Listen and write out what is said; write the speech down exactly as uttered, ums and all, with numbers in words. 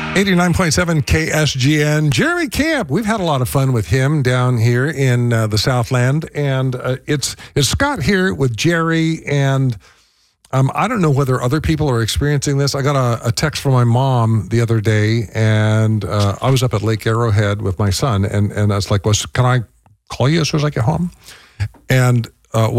eighty-nine point seven K S G N. Jeremy Camp. We've had a lot of fun with him down here in uh, the Southland. And uh, it's, it's Scott here with Jerry. And um, I don't know whether other people are experiencing this. I got a, a text from my mom the other day. And uh, I was up at Lake Arrowhead with my son. And, and I was like, well, can I call you as soon as I get home? And uh,